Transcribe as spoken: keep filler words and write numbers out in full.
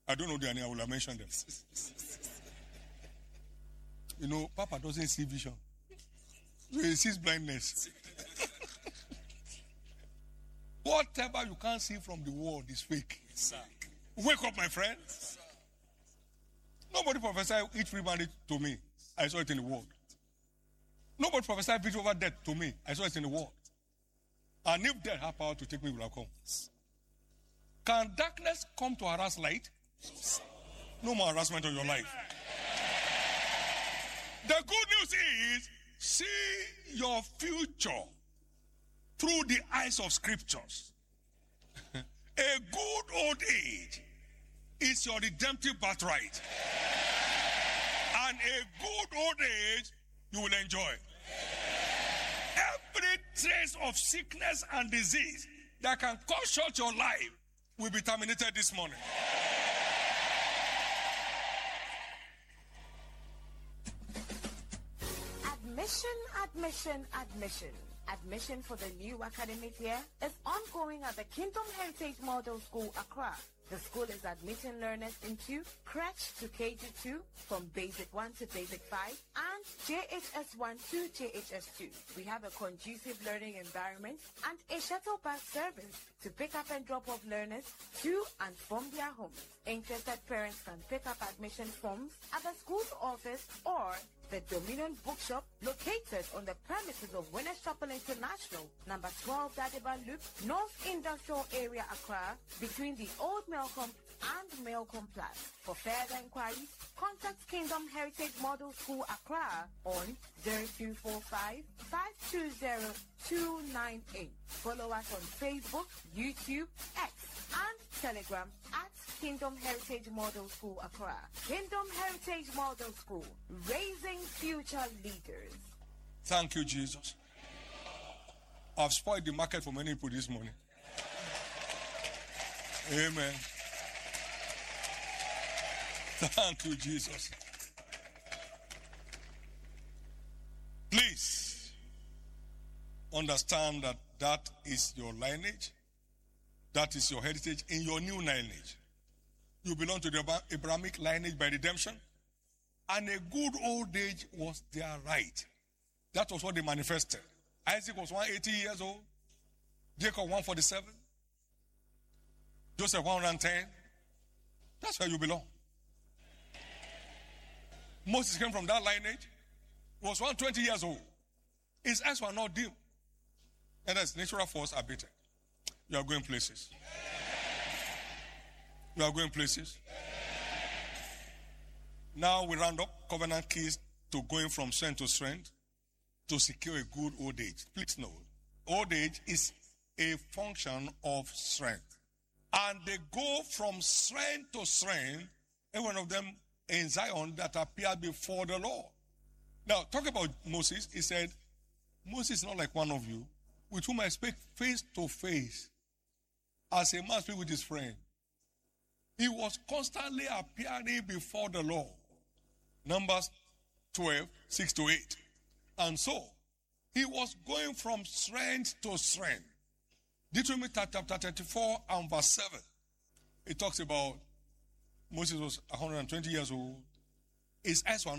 I don't know their name, I will have mentioned them. You know, Papa doesn't see vision. So he sees blindness. Whatever you can't see from the world is fake. Sir. Wake up, my friend. Nobody prophesied eat free bandage to me. I saw it in the world. Nobody prophesied victory over death to me. I saw it in the world. And if death had power to take me, it will have come. Can darkness come to harass light? No more harassment on your life. The good news is, see your future through the eyes of scriptures. A good old age is your redemptive birthright. And a good old age you will enjoy. Every trace of sickness and disease that can cut short your life will be terminated this morning. Admission, admission, admission. Admission for the new academic year is ongoing at the Kingdom Heritage Model School, Accra. The school is admitting learners into crèche to K G two, from Basic one to Basic five, and J H S one to J H S two. We have a conducive learning environment and a shuttle bus service to pick up and drop off learners to and from their homes. Interested parents can pick up admission forms at the school's office or the Dominion Bookshop, located on the premises of Winners Chapel International, number twelve Dadiba Loop, North Industrial Area, Accra, between the Old Melcombe and Melcombe Plaza. For further inquiries, contact Kingdom Heritage Model School, Accra on zero two four five, five two zero, two nine eight. Follow us on Facebook, YouTube, X, and Telegram at Kingdom Heritage Model School, Accra. Kingdom Heritage Model School, raising future leaders. Thank you, Jesus. I've spoiled the market for many people this morning. Amen. Thank you, Jesus. Please understand that that is your lineage. That is your heritage in your new lineage. You belong to the Abrahamic lineage by redemption. And a good old age was their right. That was what they manifested. Isaac was one hundred eighty years old. Jacob one hundred forty-seven. Joseph one hundred ten. That's where you belong. Moses came from that lineage. He was one hundred twenty years old. His eyes were not dim. And as natural force abated. You are going places. You are going places. Now we round up covenant keys to going from strength to strength to secure a good old age. Please note, old age is a function of strength. And they go from strength to strength, and one of them in Zion that appeared before the Lord. Now, talk about Moses. He said, Moses is not like one of you, with whom I speak face to face, as a man speaks with his friend. He was constantly appearing before the Lord. Numbers twelve, six to eight. And so, he was going from strength to strength. Deuteronomy chapter thirty-four and verse seven. It talks about Moses was one hundred twenty years old. His eyes were not